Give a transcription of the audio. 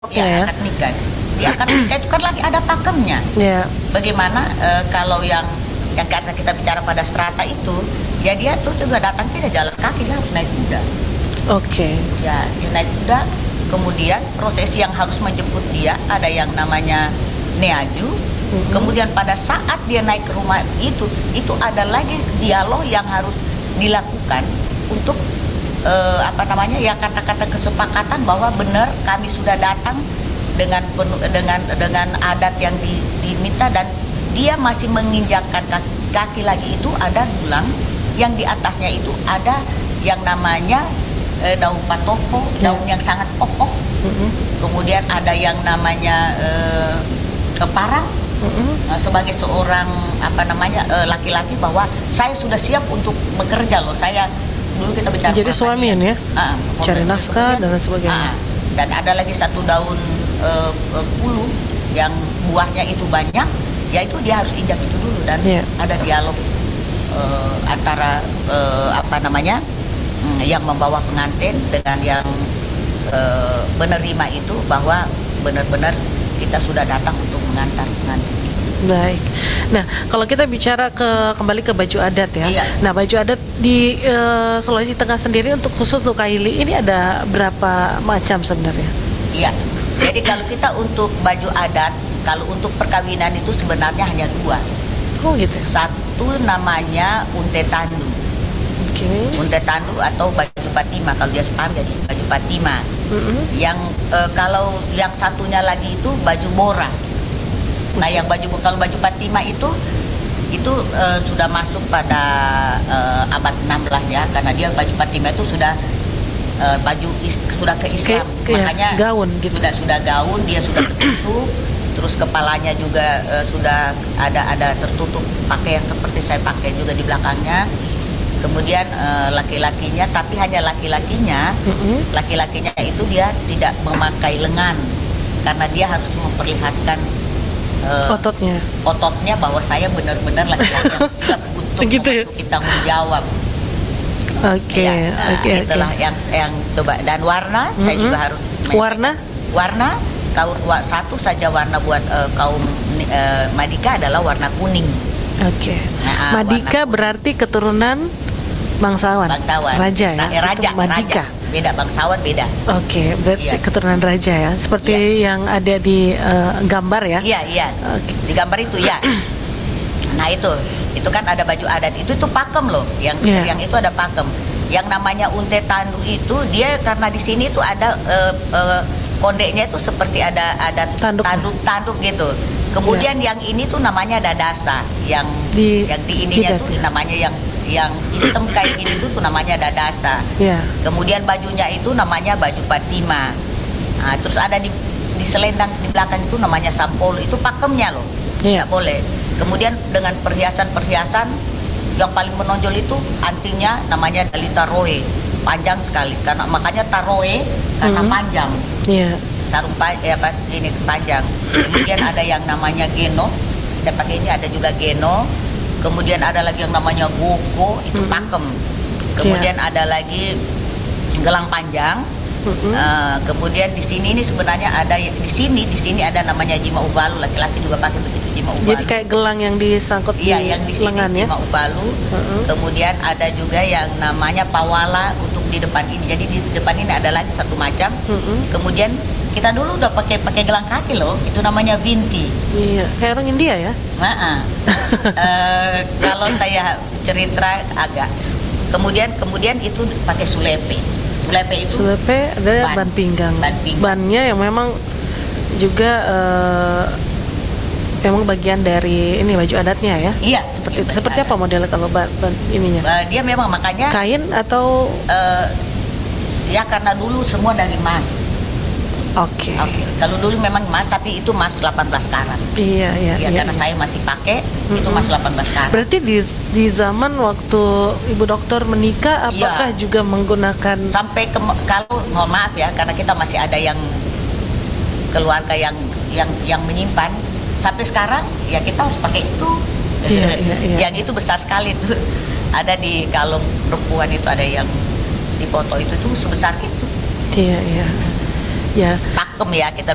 Ya, ya. akad nikah. Di akad nikah itu kan lagi ada pakemnya. Ya. Bagaimana kalau yang karena kita bicara pada strata itu, ya dia tuh juga datang tidak jalan kaki, dia harus naik kuda. Oke. Ya, dia naik kuda. Kemudian prosesi yang harus menjemput dia ada yang namanya neaju. Kemudian pada saat dia naik ke rumah itu ada lagi dialog yang harus dilakukan untuk ya kata-kata kesepakatan bahwa benar kami sudah datang dengan adat yang diminta, dan dia masih menginjakkan kaki lagi. Itu ada dulang yang di atasnya itu ada yang namanya daun patopo, daun yang sangat kokoh. Kemudian ada yang namanya parang. Sebagai seorang laki-laki bahwa saya sudah siap untuk bekerja loh. Saya dulu kita bicara jadi suamian ya, cari nafkah dan lain sebagainya. Dan ada lagi satu daun puluh yang buahnya itu banyak, yaitu dia harus injak itu dulu, dan ada dialog antara yang membawa pengantin dengan yang menerima itu, bahwa benar-benar kita sudah datang untuk mengantar pengantin. Baik. Nah, kalau kita bicara kembali ke baju adat ya. Iya. Nah, baju adat di Sulawesi Tengah sendiri khusus untuk Kaili ini ada berapa macam sebenarnya? Iya. Jadi kalau kita untuk baju adat, kalau untuk perkawinan itu sebenarnya hanya dua. Oh gitu. Satu namanya unte tandu. Unte tandu atau baju patima, kalau dia Sepang jadi baju patima. Yang kalau yang satunya lagi itu baju bora. Nah, yang kalau baju patima itu sudah masuk pada abad 16 ya, karena dia baju patima itu sudah sudah ke Islam. Makanya gaun gitu. Sudah gaun, dia sudah tertutup, terus kepalanya juga sudah ada tertutup pakai yang seperti saya pakai juga di belakangnya. Kemudian laki-lakinya, tapi hanya laki-lakinya itu dia tidak memakai lengan, karena dia harus memperlihatkan ototnya bahwa saya benar-benar laki-laki yang siap untuk memasuki tanggung jawab. Itulah yang coba. Dan warna saya juga harus warna satu saja warna buat kaum Madika adalah warna kuning. Madika berarti keturunan bangsawan. Raja ya. Madika. Beda, bangsawan beda. Berarti keturunan raja ya. Seperti yang ada di gambar ya. Iya. Di gambar itu ya. Nah, itu kan ada baju adat. Itu pakem loh. Yang itu ada pakem. Yang namanya unte tandu itu dia karena di sini tuh ada kondeknya itu seperti ada tanduk gitu. Kemudian yang ini tuh namanya dadasa, yang di ininya tuh namanya yang hitam kayak gini tuh namanya dadasa. Kemudian bajunya itu namanya baju patima. Nah, terus ada di selendang di belakang itu namanya sampol. Itu pakemnya loh. Tidak boleh. Kemudian dengan perhiasan yang paling menonjol itu antingnya namanya dalita roe, panjang sekali, karena makanya taroe karena panjang. Sarung ini panjang. Kemudian ada yang namanya geno, kita pakai ini ada juga geno. Kemudian ada lagi yang namanya goko, itu pakem. Kemudian ada lagi gelang panjang. Kemudian di sini ini sebenarnya ada di sini ada namanya jima ubalu, laki-laki juga pakai begitu, jima ubalu. Jadi kayak gelang yang disangkut di yang di sini lengan ya. Jima ubalu. Kemudian ada juga yang namanya pawala untuk di depan ini. Jadi di depan ini ada lagi satu macam. Kemudian kita dulu udah pakai gelang kaki loh, itu namanya vinti. Iya, kayak orang India ya. Kalau saya cerita agak. Kemudian itu pakai sulepe. Sulepe ada ban pinggang. Bannya yang memang juga memang bagian dari ini baju adatnya ya. Iya, seperti apa modelnya kalau ban ininya? Dia memang makanya kain atau ya karena dulu semua dari emas. Kalau dulu memang emas, tapi itu emas 18 karat. Iya. Karena saya masih pakai itu emas 18 karat. Berarti di zaman waktu Ibu Dokter menikah, apakah juga menggunakan sampai kalau mohon maaf ya, karena kita masih ada yang keluarga yang menyimpan sampai sekarang, ya kita harus pakai itu. Yang itu besar sekali tuh. Ada di kalung perempuan itu, ada yang di foto itu sebesar itu. Iya. Pakem ya kita